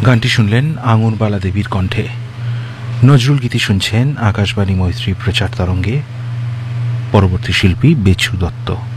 গানটি শুনলেন আঙুরবালা দেবীর কণ্ঠে। নজরুল গীতি শুনছেন আকাশবাণী মৈত্রী প্রচার তরঙ্গে। পরবর্তী শিল্পী বেচু দত্ত।